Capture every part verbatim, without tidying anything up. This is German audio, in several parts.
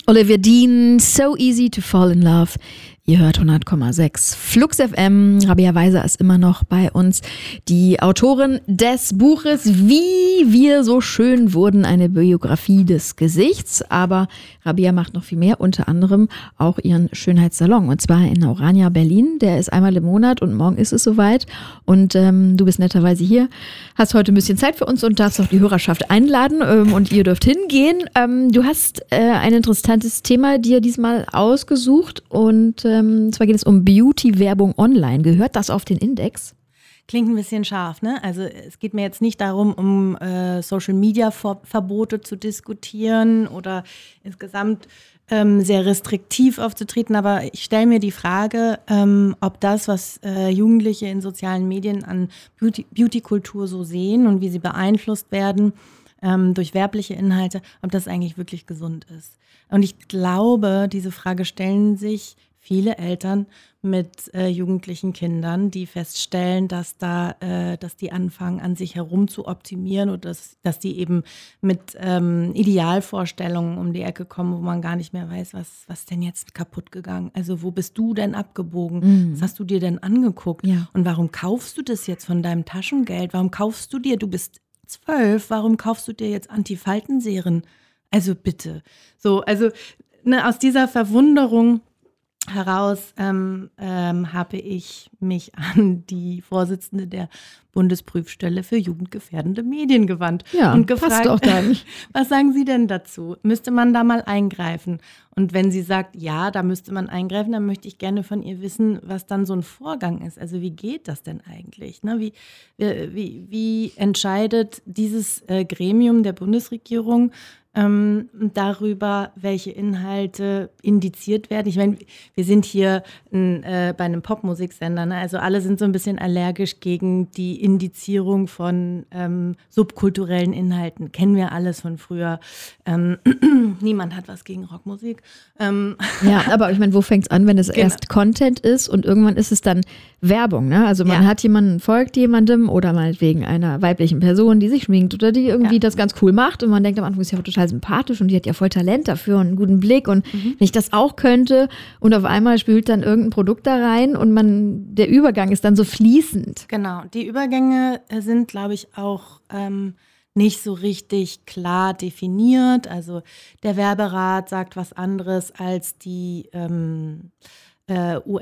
Olivia Dean, So Easy to Fall in Love. Ihr hört hundert Komma sechs Flux F M. Rabia Weiser ist immer noch bei uns, die Autorin des Buches Wie wir so schön wurden, eine Biografie des Gesichts. Aber Rabia macht noch viel mehr, unter anderem auch ihren Schönheitssalon. Und zwar in Orania, Berlin. Der ist einmal im Monat und morgen ist es soweit. Und ähm, du bist netterweise hier, hast heute ein bisschen Zeit für uns und darfst auch die Hörerschaft einladen. Ähm, und ihr dürft hingehen. Ähm, du hast äh, ein interessantes Thema dir diesmal ausgesucht und äh, Und zwar geht es um Beauty-Werbung online. Gehört das auf den Index? Klingt ein bisschen scharf, ne? Also es geht mir jetzt nicht darum, um äh, Social-Media-Verbote zu diskutieren oder insgesamt ähm, sehr restriktiv aufzutreten, aber ich stelle mir die Frage, ähm, ob das, was äh, Jugendliche in sozialen Medien an Beauty- Beauty-Kultur so sehen und wie sie beeinflusst werden ähm, durch werbliche Inhalte, ob das eigentlich wirklich gesund ist. Und ich glaube, diese Frage stellen sich viele Eltern mit äh, jugendlichen Kindern, die feststellen, dass da, äh, dass die anfangen, an sich herum zu optimieren oder dass, dass die eben mit ähm, Idealvorstellungen um die Ecke kommen, wo man gar nicht mehr weiß, was, was denn jetzt kaputt gegangen? Also wo bist du denn abgebogen? Mhm. Was hast du dir denn angeguckt? Ja. Und warum kaufst du das jetzt von deinem Taschengeld? Warum kaufst du dir, du bist zwölf, warum kaufst du dir jetzt Antifaltenserien? Also bitte. So, also ne, aus dieser Verwunderung heraus ähm, ähm, habe ich mich an die Vorsitzende der Bundesprüfstelle für jugendgefährdende Medien gewandt ja, und gefragt, passt auch dann. Was sagen Sie denn dazu? Müsste man da mal eingreifen? Und wenn sie sagt, ja, da müsste man eingreifen, dann möchte ich gerne von ihr wissen, was dann so ein Vorgang ist. Also wie geht das denn eigentlich? Ne? Wie, wie, wie entscheidet dieses äh, Gremium der Bundesregierung ähm, darüber, welche Inhalte indiziert werden? Ich meine, wir sind hier n, äh, bei einem Popmusiksender, ne? Also alle sind so ein bisschen allergisch gegen die Indizierung von ähm, subkulturellen Inhalten. Kennen wir alles von früher. Ähm, niemand hat was gegen Rockmusik. Ähm. Ja, aber ich meine, wo fängt es an, wenn es genau. erst Content ist und irgendwann ist es dann Werbung, ne? Also man ja. hat jemanden, folgt jemandem oder meinetwegen einer weiblichen Person, die sich schminkt oder die irgendwie ja. das ganz cool macht und man denkt am Anfang, ist ja total sympathisch und die hat ja voll Talent dafür und einen guten Blick und mhm. wenn ich das auch könnte und auf einmal spült dann irgendein Produkt da rein und man, der Übergang ist dann so fließend. Genau, die Übergänge sind, glaube ich, auch ähm, nicht so richtig klar definiert. Also der Werberat sagt was anderes als die ähm, äh, U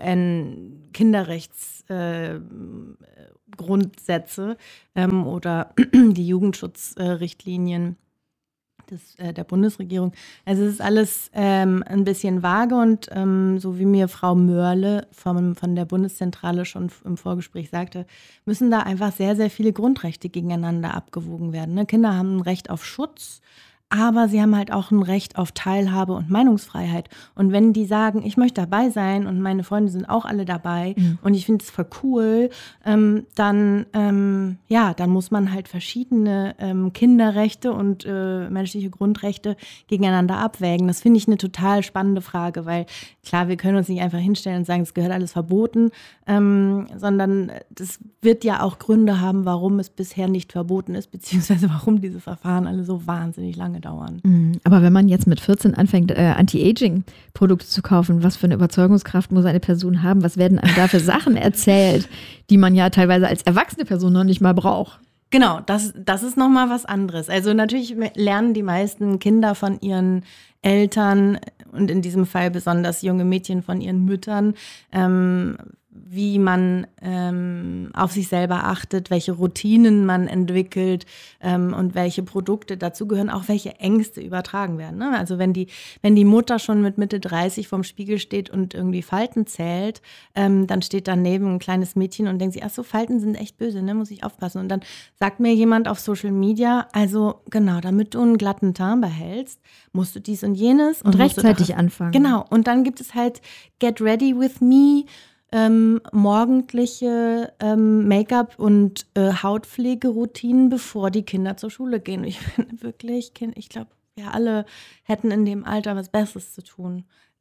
N-Kinderrechtsgrundsätze äh, ähm, oder die Jugendschutzrichtlinien des, äh, der Bundesregierung. Also es ist alles ähm, ein bisschen vage und ähm, so wie mir Frau Mörle vom, von der Bundeszentrale schon im Vorgespräch sagte, müssen da einfach sehr, sehr viele Grundrechte gegeneinander abgewogen werden. Ne? Kinder haben ein Recht auf Schutz, aber sie haben halt auch ein Recht auf Teilhabe und Meinungsfreiheit. Und wenn die sagen, ich möchte dabei sein und meine Freunde sind auch alle dabei mhm. und ich finde es voll cool, ähm, dann, ähm, ja, dann muss man halt verschiedene ähm, Kinderrechte und äh, menschliche Grundrechte gegeneinander abwägen. Das finde ich eine total spannende Frage, weil klar, wir können uns nicht einfach hinstellen und sagen, es gehört alles verboten, ähm, sondern das wird ja auch Gründe haben, warum es bisher nicht verboten ist, beziehungsweise warum diese Verfahren alle so wahnsinnig lange dauern. Aber wenn man jetzt mit vierzehn anfängt, äh, Anti-Aging-Produkte zu kaufen, was für eine Überzeugungskraft muss eine Person haben? Was werden einem da für Sachen erzählt, die man ja teilweise als erwachsene Person noch nicht mal braucht? Genau, das, das ist nochmal was anderes. Also natürlich lernen die meisten Kinder von ihren Eltern und in diesem Fall besonders junge Mädchen von ihren Müttern, ähm, wie man ähm, auf sich selber achtet, welche Routinen man entwickelt ähm, und welche Produkte dazugehören, auch welche Ängste übertragen werden. Ne? Also wenn die, wenn die Mutter schon mit Mitte dreißig vorm Spiegel steht und irgendwie Falten zählt, ähm, dann steht daneben ein kleines Mädchen und denkt sich, ach so, Falten sind echt böse, ne? Muss ich aufpassen. Und dann sagt mir jemand auf Social Media, also genau, damit du einen glatten Teint behältst, musst du dies und jenes. Und, und rechtzeitig doch, anfangen. Genau, und dann gibt es halt Get Ready With Me, Ähm, morgendliche ähm, Make-up- und äh, Hautpflegeroutinen, bevor die Kinder zur Schule gehen. Ich finde wirklich, ich glaube, wir alle hätten in dem Alter was Besseres zu tun,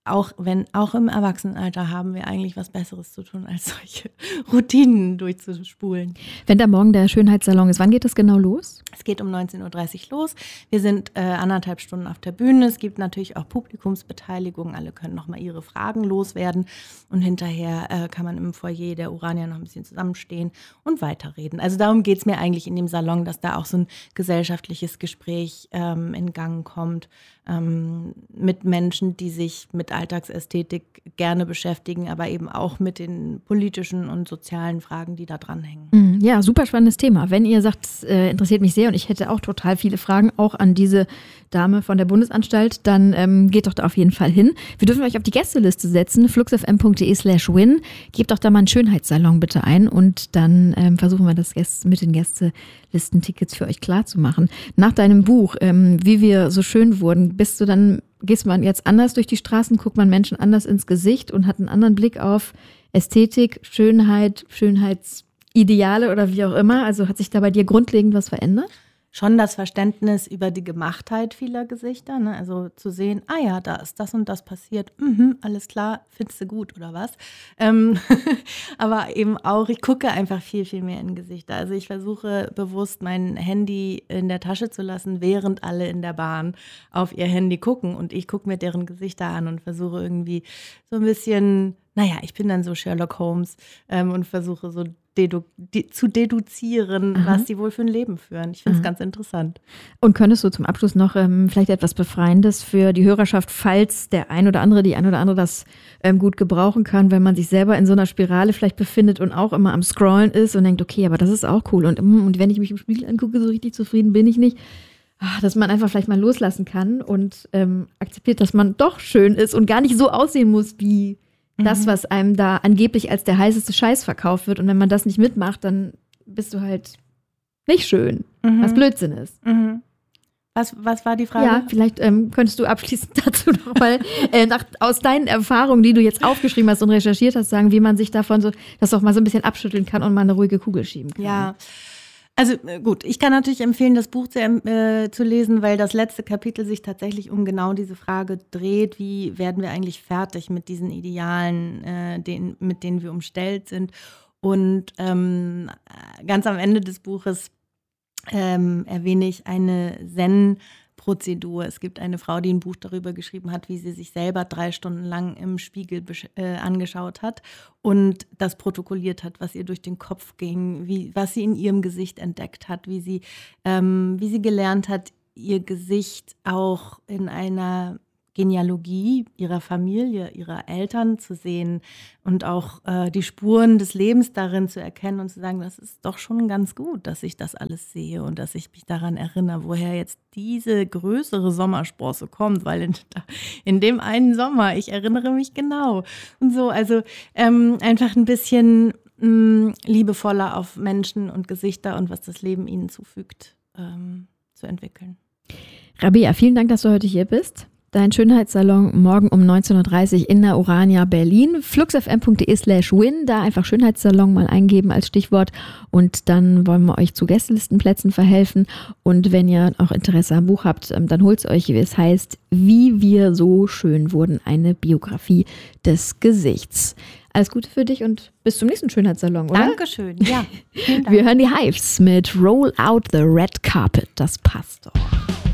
auch wenn, auch im Erwachsenenalter haben wir eigentlich was Besseres zu tun, als solche Routinen durchzuspulen. Wenn da morgen der Schönheitssalon ist, wann geht das genau los? Es geht um neunzehn Uhr dreißig los. Wir sind äh, anderthalb Stunden auf der Bühne. Es gibt natürlich auch Publikumsbeteiligung. Alle können nochmal ihre Fragen loswerden. Und hinterher äh, kann man im Foyer der Urania noch ein bisschen zusammenstehen und weiterreden. Also darum geht es mir eigentlich in dem Salon, dass da auch so ein gesellschaftliches Gespräch ähm, in Gang kommt ähm, mit Menschen, die sich mit Alltagsästhetik gerne beschäftigen, aber eben auch mit den politischen und sozialen Fragen, die da dranhängen. Ja, super spannendes Thema. Wenn ihr sagt, es äh, interessiert mich sehr und ich hätte auch total viele Fragen, auch an diese Dame von der Bundesanstalt, dann ähm, geht doch da auf jeden Fall hin. Wir dürfen euch auf die Gästeliste setzen, fluxfm.de slash win. Gebt doch da mal einen Schönheitssalon bitte ein und dann ähm, versuchen wir das Gäste, mit den Gästelistentickets für euch klar zu machen. Nach deinem Buch, ähm, Wie wir so schön wurden, bist du dann, gehst man jetzt anders durch die Straßen, guckt man Menschen anders ins Gesicht und hat einen anderen Blick auf Ästhetik, Schönheit, Schönheitsideale oder wie auch immer? Also hat sich da bei dir grundlegend was verändert? Schon das Verständnis über die Gemachtheit vieler Gesichter, ne? Also zu sehen, ah ja, da ist das und das passiert, mhm, alles klar, findest du gut oder was? Ähm, aber eben auch, ich gucke einfach viel, viel mehr in Gesichter. Also ich versuche bewusst mein Handy in der Tasche zu lassen, während alle in der Bahn auf ihr Handy gucken und ich gucke mir deren Gesichter an und versuche irgendwie so ein bisschen, naja, ich bin dann so Sherlock Holmes ähm, und versuche so Dedu- de- zu deduzieren, Aha. was die wohl für ein Leben führen. Ich finde es ganz interessant. Und könntest du zum Abschluss noch ähm, vielleicht etwas Befreiendes für die Hörerschaft, falls der ein oder andere, die ein oder andere das ähm, gut gebrauchen kann, wenn man sich selber in so einer Spirale vielleicht befindet und auch immer am Scrollen ist und denkt, okay, aber das ist auch cool. Und, und wenn ich mich im Spiegel angucke, so richtig zufrieden bin ich nicht. Ach, dass man einfach vielleicht mal loslassen kann und ähm, akzeptiert, dass man doch schön ist und gar nicht so aussehen muss wie das, was einem da angeblich als der heißeste Scheiß verkauft wird. Und wenn man das nicht mitmacht, dann bist du halt nicht schön, mhm. was Blödsinn ist. Mhm. Was, was war die Frage? Ja, vielleicht ähm, könntest du abschließend dazu nochmal äh, nach, aus deinen Erfahrungen, die du jetzt aufgeschrieben hast und recherchiert hast, sagen, wie man sich davon so, das auch mal so ein bisschen abschütteln kann und mal eine ruhige Kugel schieben kann. Ja, also gut, ich kann natürlich empfehlen, das Buch zu, äh, zu lesen, weil das letzte Kapitel sich tatsächlich um genau diese Frage dreht, wie werden wir eigentlich fertig mit diesen Idealen, äh, den, mit denen wir umstellt sind. Und ähm, ganz am Ende des Buches ähm, erwähne ich eine Zen-Prozedur. Es gibt eine Frau, die ein Buch darüber geschrieben hat, wie sie sich selber drei Stunden lang im Spiegel besch- äh, angeschaut hat und das protokolliert hat, was ihr durch den Kopf ging, wie, was sie in ihrem Gesicht entdeckt hat, wie sie, ähm, wie sie gelernt hat, ihr Gesicht auch in einer Genealogie ihrer Familie, ihrer Eltern zu sehen und auch äh, die Spuren des Lebens darin zu erkennen und zu sagen, das ist doch schon ganz gut, dass ich das alles sehe und dass ich mich daran erinnere, woher jetzt diese größere Sommersprosse kommt, weil in, in dem einen Sommer, ich erinnere mich genau und so, also ähm, einfach ein bisschen mh, liebevoller auf Menschen und Gesichter und was das Leben ihnen zufügt, ähm, zu entwickeln. Rabea, vielen Dank, dass du heute hier bist. Dein Schönheitssalon morgen um neunzehn Uhr dreißig in der Urania Berlin. fluxfm.de slash win, da einfach Schönheitssalon mal eingeben als Stichwort und dann wollen wir euch zu Gästelistenplätzen verhelfen. Und wenn ihr auch Interesse am Buch habt, dann holt es euch. Es heißt, Wie wir so schön wurden, eine Biografie des Gesichts. Alles Gute für dich und bis zum nächsten Schönheitssalon, oder? Dankeschön, ja. Wir hören die Hives mit Roll Out the Red Carpet. Das passt doch.